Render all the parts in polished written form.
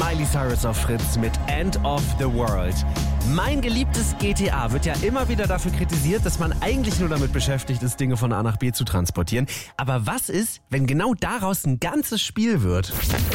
Miley Cyrus auf Fritz mit End of the World. Mein geliebtes GTA wird ja immer wieder dafür kritisiert, dass man eigentlich nur damit beschäftigt ist, Dinge von A nach B zu transportieren. Aber was ist, wenn genau daraus ein ganzes Spiel wird?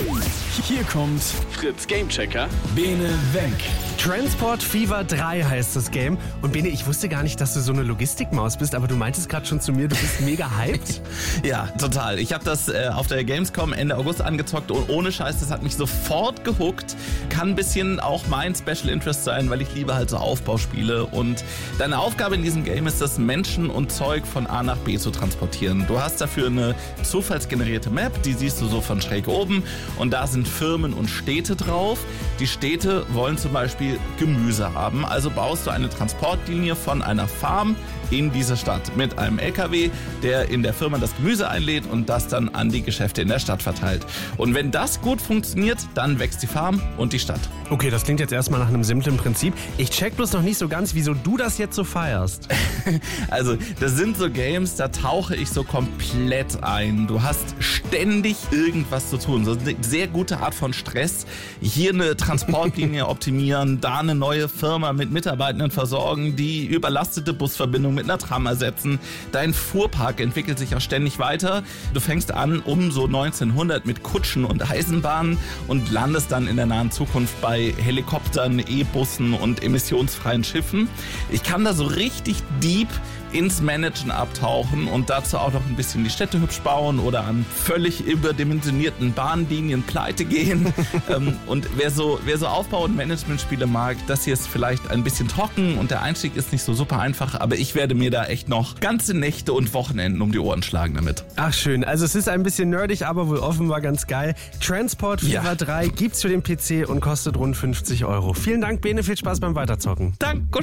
Hier kommt Fritz Gamechecker. Bene Wenk. Transport Fever 3 heißt das Game. Und Bene, ich wusste gar nicht, dass du so eine Logistikmaus bist, aber du meintest gerade schon zu mir, du bist mega hyped. Ja, total. Ich habe das auf der Gamescom Ende August angezockt und ohne Scheiß, das hat mich sofort gehuckt. Kann ein bisschen auch mein Special Interest sein, weil ich liebe halt so Aufbauspiele. Und deine Aufgabe in diesem Game ist es, Menschen und Zeug von A nach B zu transportieren. Du hast dafür eine zufallsgenerierte Map, die siehst du so von schräg oben. Und da sind Firmen und Städte drauf. Die Städte wollen zum Beispiel Gemüse haben. Also baust du eine Transportlinie von einer Farm in diese Stadt mit einem LKW, der in der Firma das Gemüse einlädt und das dann an die Geschäfte in der Stadt verteilt. Und wenn das gut funktioniert, dann wächst die Farm und die Stadt. Okay, das klingt jetzt erstmal nach einem simplen Prinzip. Ich check bloß noch nicht so ganz, wieso du das jetzt so feierst. Also, das sind so Games, da tauche ich so komplett ein. Du hast ständig irgendwas zu tun. So eine sehr gute Art von Stress. Hier eine Transportlinie optimieren, da eine neue Firma mit Mitarbeitenden versorgen, die überlastete Busverbindung mit einer Tram ersetzen. Dein Fuhrpark entwickelt sich auch ständig weiter. Du fängst an um so 1900 mit Kutschen und Eisenbahnen und landest dann in der nahen Zukunft bei Helikoptern, E-Bussen und emissionsfreien Schiffen. Ich kann da so richtig deep ins Managen abtauchen und dazu auch noch ein bisschen die Städte hübsch bauen oder an völlig überdimensionierten Bahnlinien pleite gehen. Und wer so Aufbau- und Managementspiele mag, das hier ist vielleicht ein bisschen trocken und der Einstieg ist nicht so super einfach, aber ich werde mir da echt noch ganze Nächte und Wochenenden um die Ohren schlagen damit. Ach schön, also es ist ein bisschen nerdig, aber wohl offenbar ganz geil. Transport Fever 3 gibt's für den PC und kostet rund 50 €. Vielen Dank, Bene, viel Spaß beim Weiterzocken. Danke.